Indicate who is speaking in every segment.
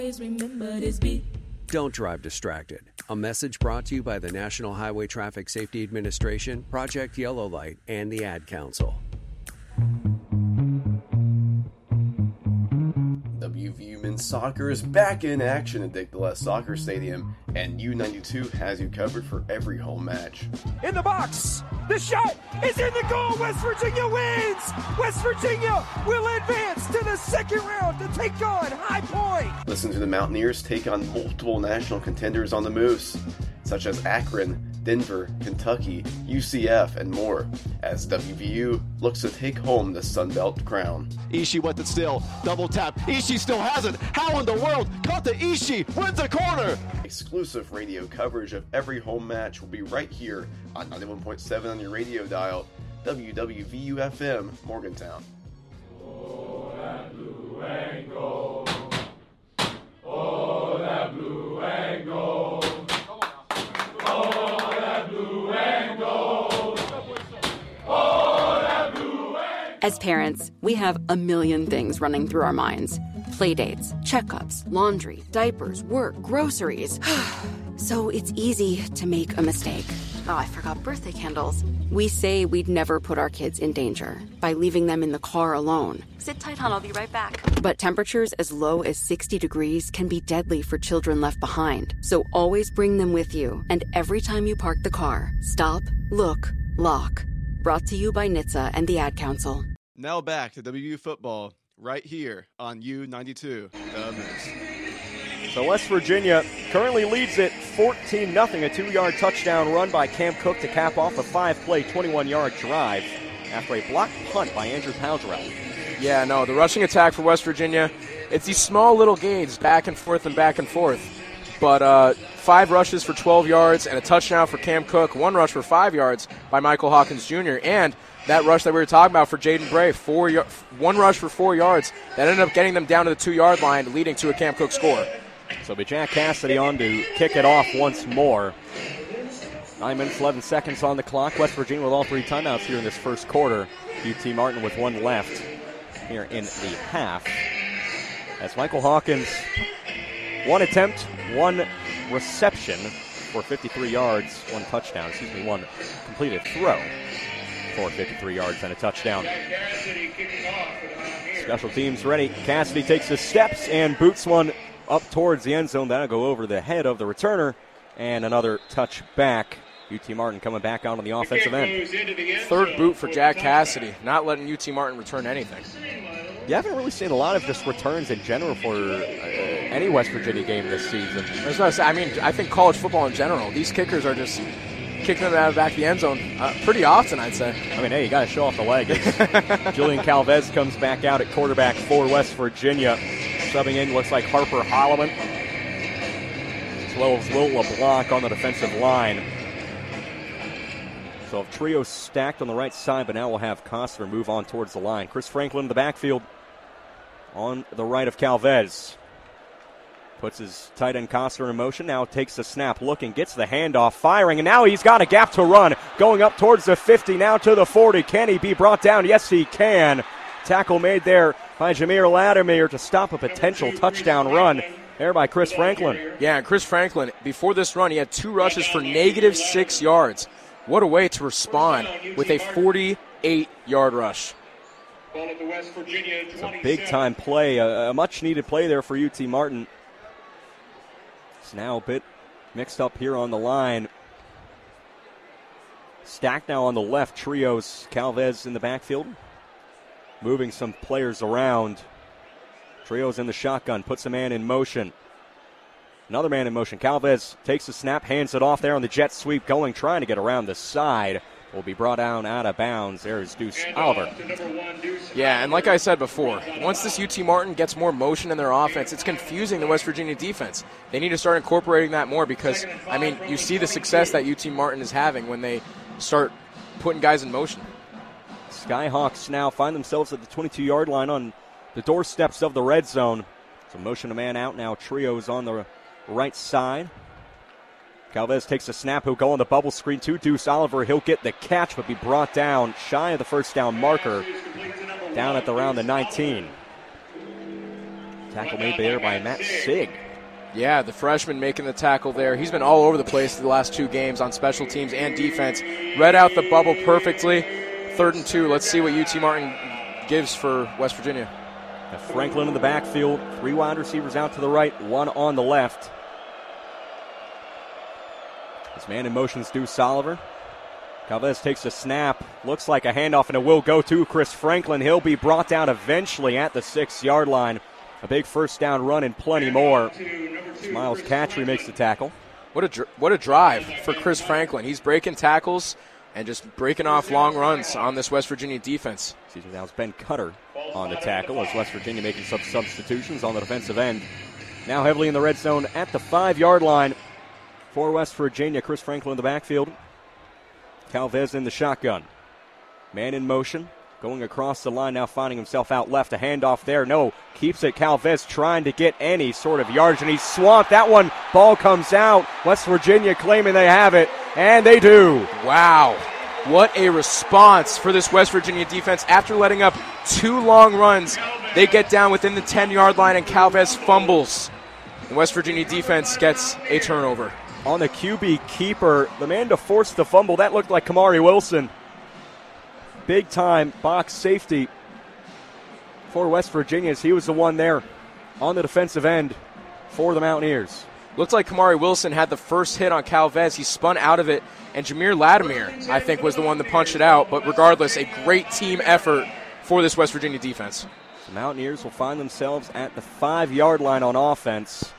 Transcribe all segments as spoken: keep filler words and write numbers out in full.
Speaker 1: Remember this beat.
Speaker 2: Don't drive distracted. A message brought to you by the National Highway Traffic Safety Administration, Project Yellow Light, and the Ad Council.
Speaker 3: W V U Men's Soccer is back in action at Dick DeLess Soccer Stadium, and U ninety-two has you covered for every home match.
Speaker 4: In the box, the shot is in the goal. West Virginia wins. West Virginia will advance to the second round to take on High Point.
Speaker 3: Listen to the Mountaineers take on multiple national contenders on the Moose, such as Akron, Denver, Kentucky, U C F, and more, as W V U looks to take home the Sunbelt crown.
Speaker 5: Ishii went it still, double tap, Ishii still has it, how in the world, caught the Ishii, wins the corner!
Speaker 3: Exclusive radio coverage of every home match will be right here on ninety-one point seven on your radio dial, W W V U F M, Morgantown.
Speaker 6: Oh, that blue and gold. Oh, that blue and gold.
Speaker 7: As parents, we have a million things running through our minds. Playdates, checkups, laundry, diapers, work, groceries. So it's easy to make a mistake. Oh, I forgot birthday candles. We say we'd never put our kids in danger by leaving them in the car alone. Sit tight, hon, I'll be right back. But temperatures as low as sixty degrees can be deadly for children left behind. So always bring them with you. And every time you park the car, stop, look, lock. Brought to you by N H T S A and the Ad Council.
Speaker 5: Now back to W V U football, right here on U ninety-two, the Moose.
Speaker 8: So West Virginia currently leads it fourteen nothing, a two-yard touchdown run by Cam Cook to cap off a five-play, twenty-one-yard drive after a blocked punt by Andrew Powdrell.
Speaker 9: Yeah, no, the rushing attack for West Virginia, it's these small little gains, back and forth and back and forth. But uh, five rushes for twelve yards and a touchdown for Cam Cook, one rush for five yards by Michael Hawkins Junior, and that rush that we were talking about for Jaden Bray, four, one rush for four yards, that ended up getting them down to the two-yard line, leading to a Cam Cook score.
Speaker 8: So be Jack Cassidy on to kick it off once more. Nine minutes, eleven seconds on the clock. West Virginia with all three timeouts here in this first quarter. U T Martin with one left here in the half. As Michael Hawkins, one attempt, one reception for fifty-three yards, one touchdown, excuse me, one completed throw for fifty-three yards and a touchdown. Special teams ready. Cassidy takes the steps and boots one up towards the end zone. That'll go over the head of the returner. And another touch back. U T Martin coming back out on the offensive end.
Speaker 9: Third boot for Jack Cassidy, not letting U T Martin return anything.
Speaker 8: You haven't really seen a lot of just returns in general for uh, any West Virginia game this season.
Speaker 9: That's what I say. I mean, I think college football in general, these kickers are just kicking them out of the back of the end zone uh, pretty often, I'd say.
Speaker 8: I mean, hey, you got to show off the leg. Julian Calvez comes back out at quarterback for West Virginia. Subbing in looks like Harper Holloman, as well as Will LeBlanc on the defensive line. So a trio stacked on the right side, but now we'll have Costner move on towards the line. Chris Franklin in the backfield on the right of Calvez. Puts his tight end Costner in motion, now takes the snap, looking, gets the handoff, firing, and now he's got a gap to run. Going up towards the fifty, now to the forty. Can he be brought down? Yes, he can. Tackle made there by Jameer Latimer to stop a potential touchdown run there by Chris Franklin.
Speaker 9: Yeah, and Chris Franklin, before this run, he had two rushes for negative six yards. What a way to respond with a forty-eight-yard rush.
Speaker 8: It's a big-time play, a, a much-needed play there for U T Martin. It's now a bit mixed up here on the line. Stacked now on the left, trios, Calvez in the backfield. Moving some players around. Trios in the shotgun, puts a man in motion. Another man in motion. Calvez takes the snap, hands it off there on the jet sweep, going, trying to get around the side. Will be brought down out of bounds. There's Deuce Oliver.
Speaker 9: Yeah, and like I said before, once this U T Martin gets more motion in their offense, it's confusing the West Virginia defense. They need to start incorporating that more because, I mean, you see the success that U T Martin is having when they start putting guys in motion.
Speaker 8: Skyhawks now find themselves at the twenty-two-yard line on the doorsteps of the red zone. So motion a man out now. Trios on the right side. Calvez takes a snap. He'll go on the bubble screen to Deuce Oliver. He'll get the catch, but be brought down shy of the first down marker down at the around the nineteen. Tackle made there by Matt Sigg.
Speaker 9: Yeah, the freshman making the tackle there. He's been all over the place the last two games on special teams and defense. Read out the bubble perfectly. Third and two. Let's see what U T Martin gives for West Virginia.
Speaker 8: Franklin in the backfield. Three wide receivers out to the right, one on the left. This man in motion is Deuce Oliver. Calvez takes a snap. Looks like a handoff, and it will go to Chris Franklin. He'll be brought down eventually at the six-yard line. A big first down run and plenty more. Miles Catry makes the tackle.
Speaker 9: What a dr- what a drive for Chris Franklin. He's breaking tackles and just breaking off long runs on this West Virginia defense.
Speaker 8: Excuse me, that was Ben Cutter on the tackle as West Virginia making some substitutions on the defensive end. Now heavily in the red zone at the five-yard line for West Virginia. Chris Franklin in the backfield. Calvez in the shotgun. Man in motion. Going across the line now, finding himself out left. A handoff there. No, keeps it. Calvez trying to get any sort of yardage, and he's swamped. That one, ball comes out. West Virginia claiming they have it, and they do.
Speaker 9: Wow. What a response for this West Virginia defense. After letting up two long runs, they get down within the ten-yard line, and Calvez fumbles. The West Virginia defense gets a turnover.
Speaker 8: On the Q B keeper, the man to force the fumble, that looked like Kamari Wilson. Big-time box safety for West Virginia as he was the one there on the defensive end for the Mountaineers.
Speaker 9: Looked like Kamari Wilson had the first hit on Calvez. He spun out of it, and Jameer Latimer, I think, was the one to punch it out. But regardless, a great team effort for this West Virginia defense.
Speaker 8: The Mountaineers will find themselves at the five-yard line on offense.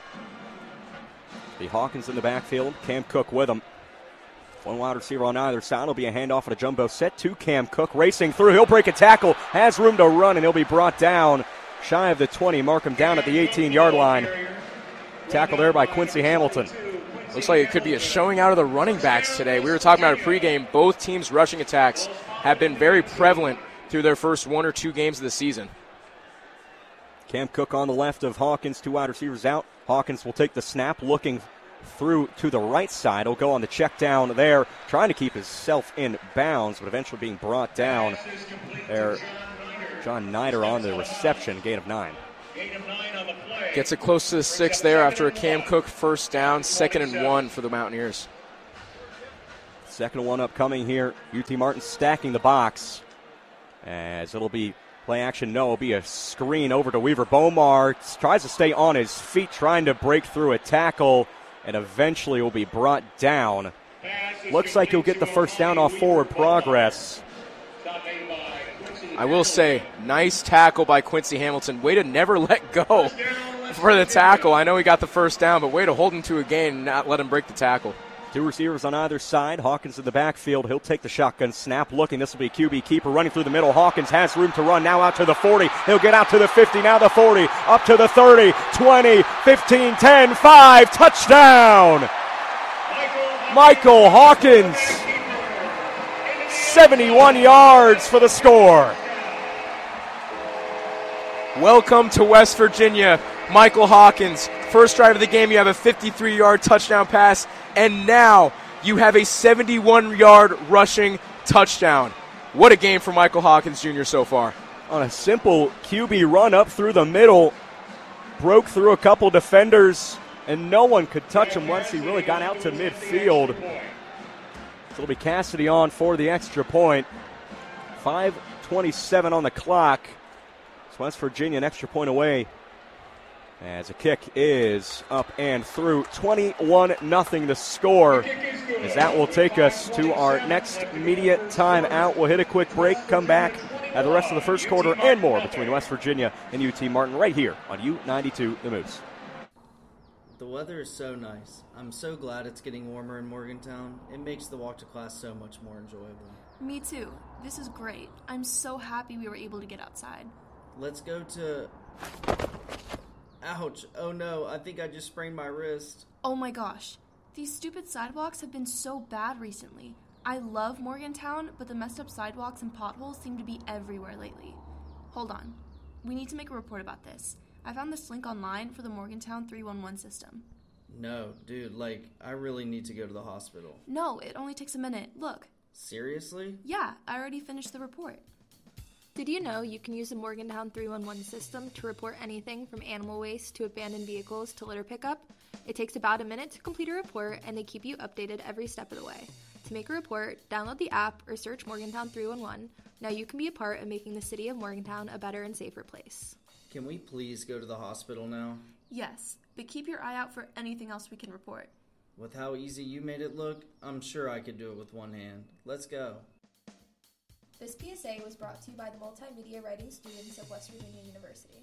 Speaker 8: The Hawkins in the backfield, Cam Cook with them. One wide receiver on either side. Will be a handoff at a jumbo set to Cam Cook. Racing through. He'll break a tackle. Has room to run, and he'll be brought down shy of the twenty. Mark him down at the eighteen-yard line. Tackle there by Quincy Hamilton.
Speaker 9: Looks like it could be a showing out of the running backs today. We were talking about a pregame. Both teams' rushing attacks have been very prevalent through their first one or two games of the season.
Speaker 8: Cam Cook on the left of Hawkins. Two wide receivers out. Hawkins will take the snap, looking through to the right side. He'll go on the check down there, trying to keep himself in bounds, but eventually being brought down there. John Nider on the reception, gain of nine.
Speaker 9: Gets it close to the six there after a Cam Cook first down, second and one for the Mountaineers.
Speaker 8: Second one upcoming here. U T Martin stacking the box as it'll be play action. No, it'll be a screen over to Weaver. Bomar tries to stay on his feet, trying to break through a tackle, and eventually will be brought down. Looks like he'll get the first down off forward progress.
Speaker 9: I will say, nice tackle by Quincy Hamilton. Way to never let go for the tackle. I know he got the first down, but way to hold him to a gain and not let him break the tackle.
Speaker 8: Two receivers on either side. Hawkins in the backfield. He'll take the shotgun snap. Looking, this will be Q B keeper running through the middle. Hawkins has room to run. Now out to the forty. He'll get out to the fifty. Now the forty. Up to the thirty. twenty. fifteen. ten. five. Touchdown. Michael Hawkins. seventy-one yards for the score.
Speaker 9: Welcome to West Virginia, Michael Hawkins. First drive of the game, you have a fifty-three-yard touchdown pass, and now you have a seventy-one-yard rushing touchdown. What a game for Michael Hawkins Junior so far.
Speaker 8: On a simple Q B run up through the middle, broke through a couple defenders, and no one could touch him once he really got out to midfield. So it'll be Cassidy on for the extra point. five twenty-seven on the clock. So West Virginia an extra point away as a kick is up and through. twenty-one nothing the score, as that will take us to our next media timeout. We'll hit a quick break, come back at the rest of the first quarter and more between West Virginia and U T Martin right here on U ninety-two The Moose.
Speaker 1: The weather is so nice. I'm so glad it's getting warmer in Morgantown. It makes the walk to class so much more enjoyable.
Speaker 10: Me too. This is great. I'm so happy we were able to get outside.
Speaker 1: Let's go to... Ouch. Oh no, I think I just sprained my wrist.
Speaker 10: Oh my gosh. These stupid sidewalks have been so bad recently. I love Morgantown, but the messed up sidewalks and potholes seem to be everywhere lately. Hold on. We need to make a report about this. I found this link online for the Morgantown three one one system.
Speaker 1: No, dude, like, I really need to go to the hospital.
Speaker 10: No, it only takes a minute. Look.
Speaker 1: Seriously?
Speaker 10: Yeah, I already finished the report. Did you know you can use the Morgantown three one one system to report anything from animal waste to abandoned vehicles to litter pickup? It takes about a minute to complete a report, and they keep you updated every step of the way. To make a report, download the app or search Morgantown three one one. Now you can be a part of making the city of Morgantown a better and safer place.
Speaker 1: Can we please go to the hospital now?
Speaker 10: Yes, but keep your eye out for anything else we can report.
Speaker 1: With how easy you made it look, I'm sure I could do it with one hand. Let's go.
Speaker 10: This P S A was brought to you by the multimedia writing students of West Virginia University.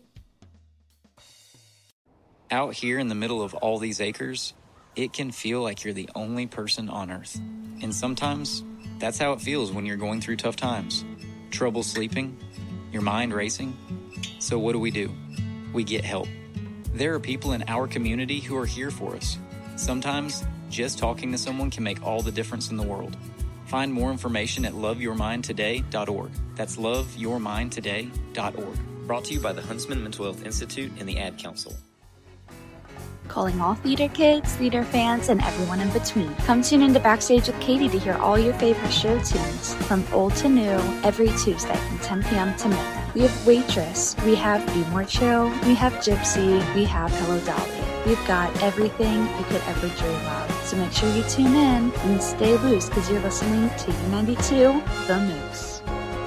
Speaker 11: Out here in the middle of all these acres, it can feel like you're the only person on Earth. And sometimes, that's how it feels when you're going through tough times. Trouble sleeping, your mind racing. So what do we do? We get help. There are people in our community who are here for us. Sometimes, just talking to someone can make all the difference in the world. Find more information at love your mind today dot org. That's love your mind today dot org. Brought to you by the Huntsman Mental Health Institute and the Ad Council.
Speaker 12: Calling all theater kids, theater fans, and everyone in between. Come tune into Backstage with Katie to hear all your favorite show tunes, from old to new, every Tuesday from ten p.m. to midnight. We have Waitress, we have Be More Chill, we have Gypsy, we have Hello Dolly. We've got everything you could ever dream of. So make sure you tune in and stay loose because you're listening to U ninety-two, The Moose.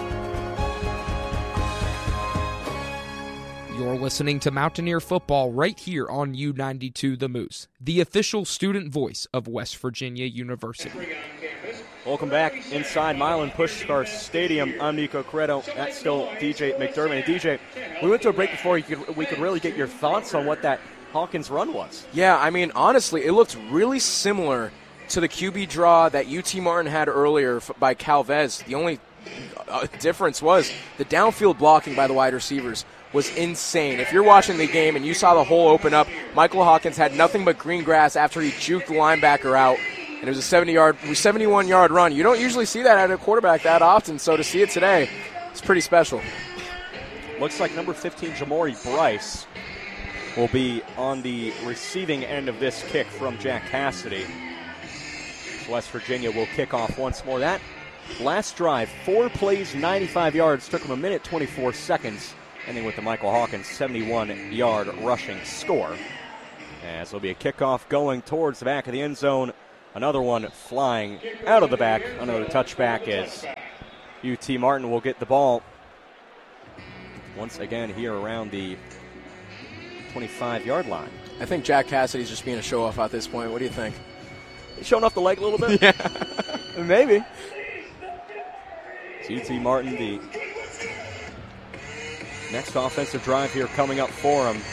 Speaker 13: You're listening to Mountaineer Football right here on U ninety-two The Moose, the official student voice of West Virginia University.
Speaker 8: Welcome back inside Milan Puskar Stadium. I'm Nico Corretto. That's still D J McDermott. And D J, we went to a break before you could, we could really get your thoughts on what that Hawkins run was.
Speaker 9: Yeah, I mean, honestly, it looked really similar to the Q B draw that U T Martin had earlier by Calvez. The only uh, difference was the downfield blocking by the wide receivers was insane. If you're watching the game and you saw the hole open up, Michael Hawkins had nothing but green grass after he juked the linebacker out, and it was a seventy-yard, seventy-one-yard run. You don't usually see that out of a quarterback that often, so to see it today, it's pretty special.
Speaker 8: Looks like number fifteen, Jamori Bryce, will be on the receiving end of this kick from Jack Cassidy. West Virginia will kick off once more. That last drive, four plays, ninety-five yards, took them a minute, twenty-four seconds, ending with the Michael Hawkins seventy-one-yard rushing score. As there'll be a kickoff going towards the back of the end zone. Another one flying out of the back. Another touchback as U T Martin will get the ball once again here around the twenty-five-yard line.
Speaker 9: I think Jack Cassidy's just being a show-off at this point. What do you think?
Speaker 8: He's showing off the leg a little bit?
Speaker 9: Yeah, maybe.
Speaker 8: It's U T Martin, the next offensive drive here coming up for him.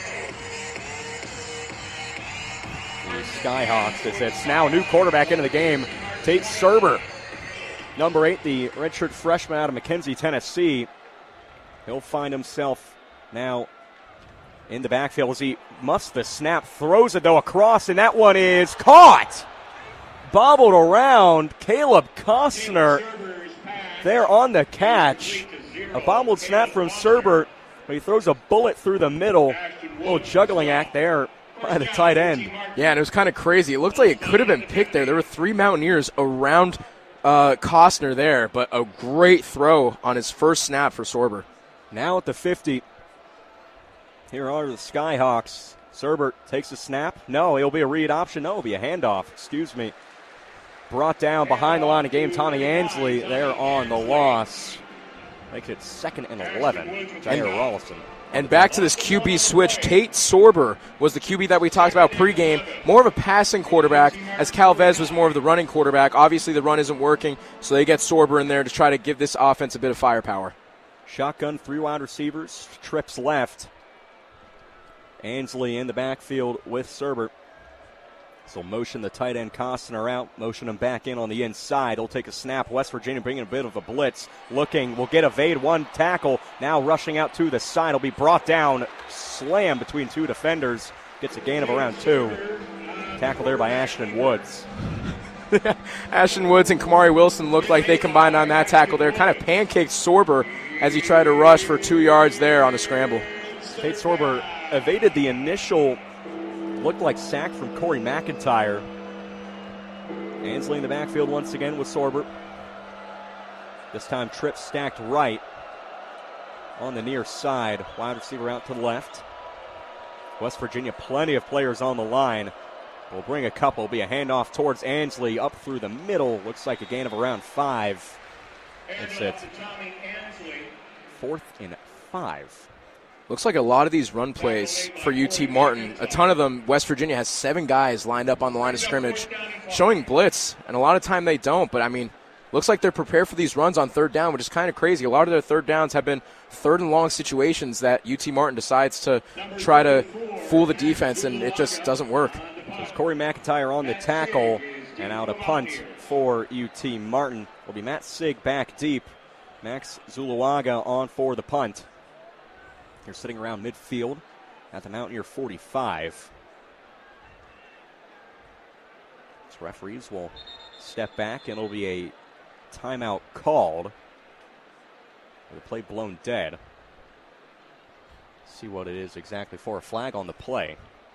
Speaker 8: The Skyhawks, as it's now a new quarterback into the game, Tate Serber. Number eight, the redshirt freshman out of McKenzie, Tennessee. He'll find himself now in the backfield as he muffs the snap, throws it though across, and that one is caught. Bobbled around. Caleb Costner there on the catch. A bobbled snap from Serber, but he throws a bullet through the middle. A little juggling act there by the tight end.
Speaker 9: Yeah, and it was kind of crazy. It looked like it could have been picked there. There were three Mountaineers around uh, Costner there, but a great throw on his first snap for Sorber.
Speaker 8: Now at the fifty, here are the Skyhawks. Serber takes a snap. No, it'll be a read option. No, it'll be a handoff. Excuse me. Brought down behind the line of game. Tommy Ansley there on the loss. Makes it second and eleven. Jair Rollison.
Speaker 9: And back to this Q B switch. Tate Sorber was the Q B that we talked about pregame. More of a passing quarterback, as Calvez was more of the running quarterback. Obviously, the run isn't working, so they get Sorber in there to try to give this offense a bit of firepower.
Speaker 8: Shotgun, three wide receivers. Trips left. Ansley in the backfield with Serber. So motion the tight end Costner out, motion him back in on the inside. He'll take a snap. West Virginia bringing a bit of a blitz. Looking, will get evade one tackle. Now rushing out to the side. Will be brought down, slam between two defenders. Gets a gain of around two. Tackle there by Ashton Woods.
Speaker 9: Ashton Woods and Kamari Wilson looked like they combined on that tackle there. Kind of pancaked Sorber as he tried to rush for two yards there on a scramble.
Speaker 8: Tate Sorber evaded the initial, looked like sack from Corey McIntyre. Ansley in the backfield once again with Sorber. This time Tripp stacked right. on the near side. Wide receiver out to the left. West Virginia, plenty of players on the line. We'll bring a couple. Be a handoff towards Ansley up through the middle. Looks like a gain of around five. That's it. Fourth and five.
Speaker 9: Looks like a lot of these run plays for U T Martin, a ton of them, West Virginia has seven guys lined up on the line of scrimmage showing blitz, and a lot of time they don't. But, I mean, looks like they're prepared for these runs on third down, which is kind of crazy. A lot of their third downs have been third and long situations that U T Martin decides to try to fool the defense, and it just doesn't work.
Speaker 8: So it's Corey McIntyre on the tackle, and out a punt for U T Martin. Will be Matt Sig back deep. Max Zuluaga on for the punt. They're sitting around midfield at the Mountaineer forty-five. So referees will step back, and it'll be a timeout called. The play blown dead. See what it is exactly for. A flag on the play.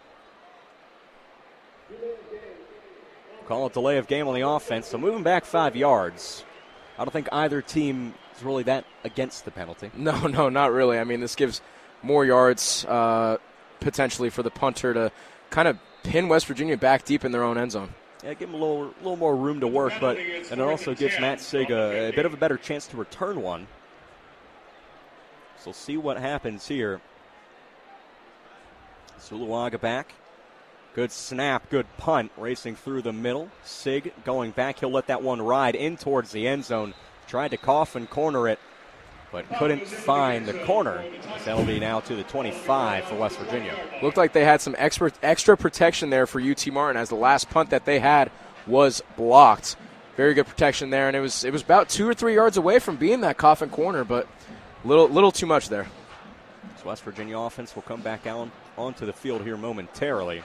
Speaker 8: Call it delay of game on the offense. So moving back five yards. I don't think either team is really that against the penalty.
Speaker 9: No, no, not really. I mean, this gives more yards uh, potentially for the punter to kind of pin West Virginia back deep in their own end zone.
Speaker 8: Yeah, give them a little, little more room to work, but and it also gives Matt Sig a, a bit of a better chance to return one. So we'll see what happens here. Zuluaga back. Good snap, good punt, racing through the middle. Sig going back. He'll let that one ride in towards the end zone. Tried to coffin corner it, but couldn't find the corner. That'll be now to the twenty-five for West Virginia.
Speaker 9: Looked like they had some extra, extra protection there for U T Martin, as the last punt that they had was blocked. Very good protection there, and it was it was about two or three yards away from being that coffin corner, but little little too much there.
Speaker 8: So West Virginia offense will come back down onto the field here momentarily.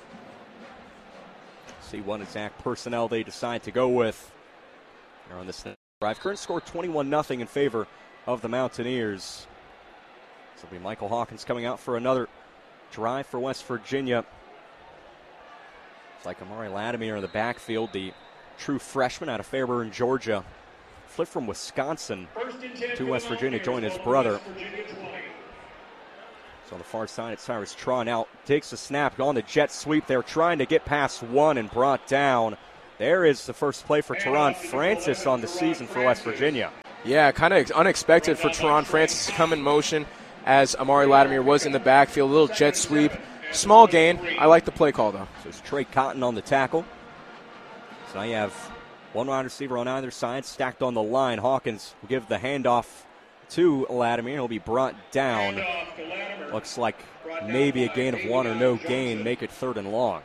Speaker 8: See what exact personnel they decide to go with. They're on this drive. Current score twenty-one nothing in favor of the Mountaineers. This will be Michael Hawkins coming out for another drive for West Virginia. It's like Amari Latimer in the backfield, the true freshman out of Fairburn, Georgia. Flipped from Wisconsin to West Virginia, joined his brother. So on the far side, it's Cyrus Traw now takes a snap on the jet sweep. They're trying to get past one and brought down. There is the first play for Teron Francis on the season for West Virginia.
Speaker 9: Yeah, kind of unexpected for Teron Francis to come in motion as Amari Latimer was in the backfield. A little jet sweep. Small gain. I like the play call, though.
Speaker 8: So it's Trey Cotton on the tackle. So now you have one wide receiver on either side stacked on the line. Hawkins will give the handoff to Latimer. He'll be brought down. Looks like maybe a gain of one or no gain. Make it third and long.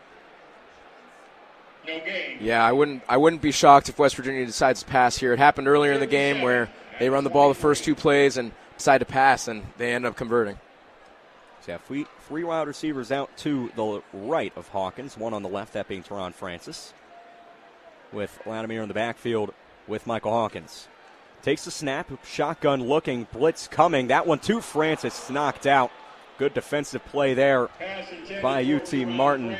Speaker 9: Yeah, I wouldn't I wouldn't be shocked if West Virginia decides to pass here. It happened earlier in the game where they run the ball the first two plays and decide to pass, and they end up converting.
Speaker 8: So yeah, three, three wide receivers out to the right of Hawkins, one on the left, that being Teron Francis, with Latimer in the backfield with Michael Hawkins. Takes the snap, shotgun looking, blitz coming. That one to Francis, knocked out. Good defensive play there by U T Martin.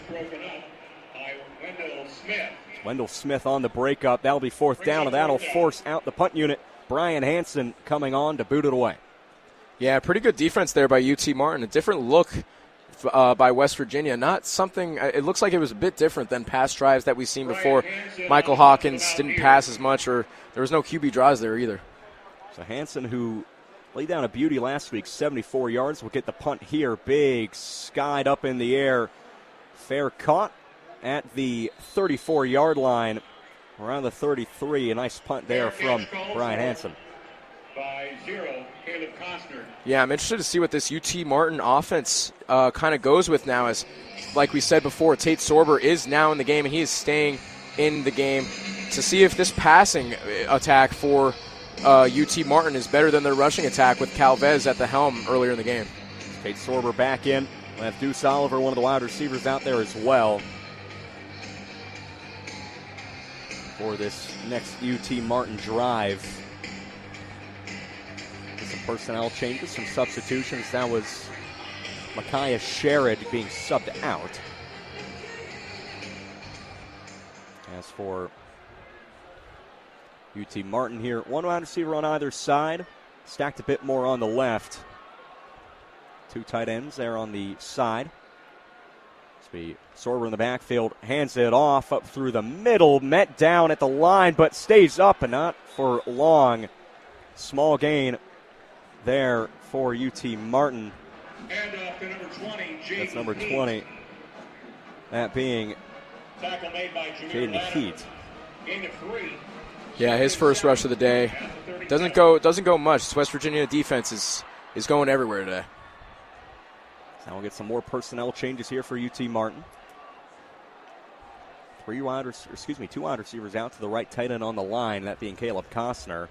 Speaker 8: Wendell Smith on the breakup. That'll be fourth down, and that'll force out the punt unit. Brian Hansen coming on to boot it away.
Speaker 9: Yeah, pretty good defense there by U T Martin. A different look uh, by West Virginia. Not something, it looks like it was a bit different than past drives that we've seen before. Michael Hawkins didn't pass as much, or there was no Q B draws there either.
Speaker 8: So Hansen, who laid down a beauty last week, seventy-four yards, will get the punt here. Big, skied up in the air. Fair caught at the thirty-four-yard line, around the thirty-three. A nice punt there from Brian Hansen.
Speaker 6: By zero, Caleb Costner.
Speaker 9: Yeah, I'm interested to see what this U T Martin offense uh, kind of goes with now. As, like we said before, Tate Sorber is now in the game, and he is staying in the game. To see if this passing attack for uh, U T Martin is better than their rushing attack with Calvez at the helm earlier in the game.
Speaker 8: Tate Sorber back in. We'll have Deuce Oliver, one of the wide receivers, out there as well for this next U T Martin drive. Some personnel changes, some substitutions. That was Micaiah Sherrod being subbed out. As for U T Martin here, one wide receiver on either side. stacked a bit more on the left. Two tight ends there on the side. Sorber in the backfield, hands it off up through the middle, met down at the line, but stays up and not for long. Small gain there for U T Martin.
Speaker 6: And off to number twenty, Jaden
Speaker 8: That's number
Speaker 6: Heat.
Speaker 8: twenty. That being
Speaker 6: Tackle made by Jameer
Speaker 8: Jaden
Speaker 6: Ladder.
Speaker 8: Heat.
Speaker 6: Gain of three.
Speaker 9: Yeah, his first rush of the day. Doesn't go doesn't go much. This West Virginia defense is, is going everywhere today.
Speaker 8: Now we'll get some more personnel changes here for U T Martin. Three wide, excuse me, two wide receivers out to the right, tight end on the line, that being Caleb Costner.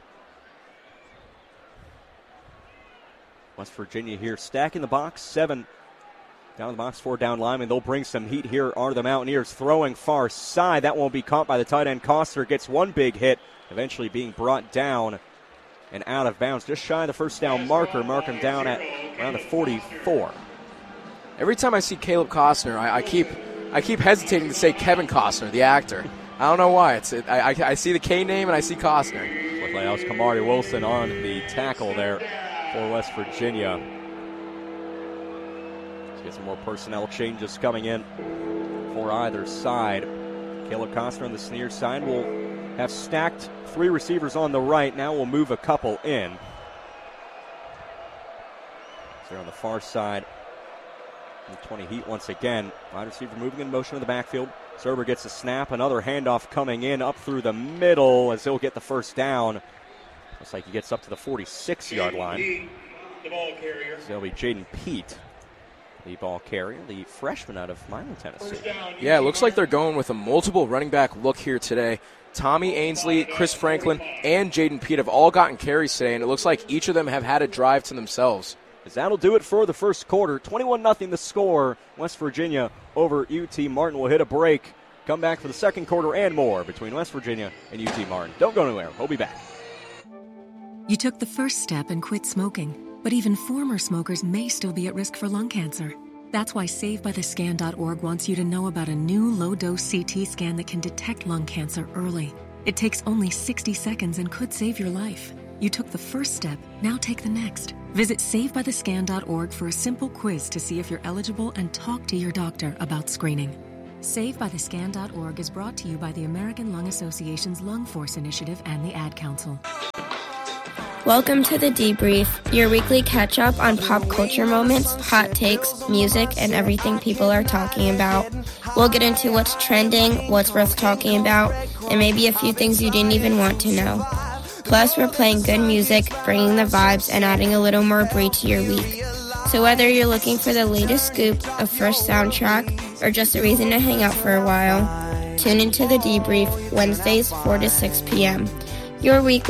Speaker 8: West Virginia here stacking the box, seven down in the box, four down linemen. They'll bring some heat here. Are the Mountaineers throwing far side? That won't be caught by the tight end. Costner gets one big hit, eventually being brought down and out of bounds. Just shy of the first down marker, mark him down at around the forty-four.
Speaker 9: Every time I see Caleb Costner, I, I keep I keep hesitating to say Kevin Costner, the actor. I don't know why. It's it, I, I, I see the K name and I see Costner.
Speaker 8: Looks like that was Kamari Wilson on the tackle there for West Virginia. Let's get some more personnel changes coming in for either side. Caleb Costner on the near side will have stacked three receivers on the right. Now we'll move a couple in. So on the far side, twenty Heat once again. Wide receiver moving in motion in the backfield. Sorber gets a snap. Another handoff coming in up through the middle as he'll get the first down. Looks like he gets up to the forty-six-yard line.
Speaker 6: The ball carrier.
Speaker 8: So it'll be Jaden Peet, the ball carrier, the freshman out of Milan, Tennessee.
Speaker 9: Yeah, it looks like they're going with a multiple running back look here today. Tommy Ainsley, Chris Franklin, and Jaden Peet have all gotten carries today, and it looks like each of them have had a drive to themselves.
Speaker 8: As that'll do it for the first quarter. twenty-one nothing the score. West Virginia over U T Martin. Will hit a break. Come back for the second quarter and more between West Virginia and U T Martin. Don't go anywhere. We'll be back.
Speaker 14: You took the first step and quit smoking, but even former smokers may still be at risk for lung cancer. That's why Save By The Scan dot org wants you to know about a new low-dose C T scan that can detect lung cancer early. It takes only sixty seconds and could save your life. You took the first step, now take the next. Visit Save By The Scan dot org for a simple quiz to see if you're eligible and talk to your doctor about screening. Save By The Scan dot org is brought to you by the American Lung Association's Lung Force Initiative and the Ad Council.
Speaker 15: Welcome to The Debrief, your weekly catch-up on pop culture moments, hot takes, music, and everything people are talking about. We'll get into what's trending, what's worth talking about, and maybe a few things you didn't even want to know. Plus, we're playing good music, bringing the vibes, and adding a little more brie to your week. So whether you're looking for the latest scoop, a fresh soundtrack, or just a reason to hang out for a while, tune into The Debrief Wednesdays four to six p.m. Your weekly